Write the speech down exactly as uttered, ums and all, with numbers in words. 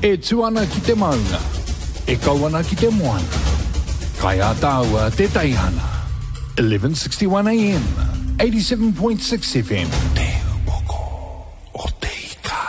E tuana ki te maunga, e kauana ki te moana. Kai a tāua te taihana. eleven sixty-one A M, eighty-seven point six F M.